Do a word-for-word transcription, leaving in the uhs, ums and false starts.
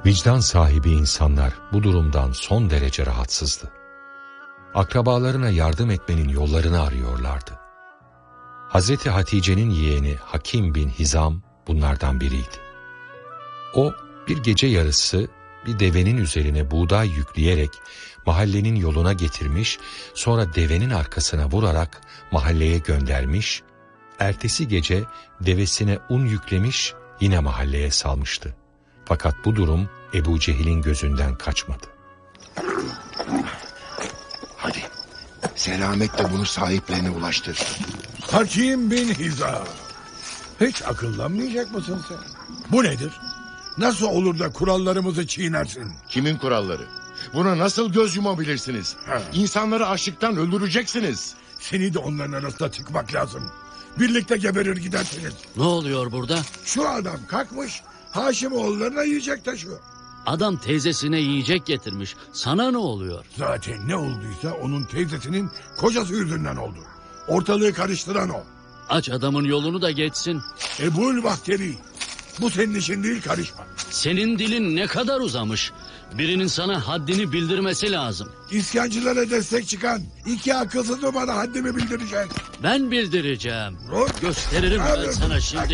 Vicdan sahibi insanlar bu durumdan son derece rahatsızdı. Akrabalarına yardım etmenin yollarını arıyorlardı. Hazreti Hatice'nin yeğeni Hakim bin Hizam bunlardan biriydi. O bir gece yarısı bir devenin üzerine buğday yükleyerek mahallenin yoluna getirmiş, sonra devenin arkasına vurarak mahalleye göndermiş, ertesi gece devesine un yüklemiş, yine mahalleye salmıştı. Fakat bu durum Ebu Cehil'in gözünden kaçmadı. Hadi selametle bunu sahiplerine ulaştır. Hakim bin Hizam. Hiç akıllanmayacak mısın sen? Bu nedir? Nasıl olur da kurallarımızı çiğnersin? Kimin kuralları? Buna nasıl göz yumabilirsiniz? Ha. İnsanları açlıktan öldüreceksiniz. Seni de onların arasında tıkmak lazım. Birlikte geberir gidersiniz. Ne oluyor burada? Şu adam kalkmış Haşimoğullarına yiyecek taşıyor. Adam teyzesine yiyecek getirmiş. Sana ne oluyor? Zaten ne olduysa onun teyzesinin kocası yüzünden oldu. Ortalığı karıştıran o. Aç adamın yolunu da geçsin. Ebul Bahteri. Bu senin işin değil, karışma. Senin dilin ne kadar uzamış. Birinin sana haddini bildirmesi lazım. İsyancılara destek çıkan iki akılsız bana haddimi bildirecek. Ben bildireceğim. Dur. Gösteririm ben Abi. sana şimdi.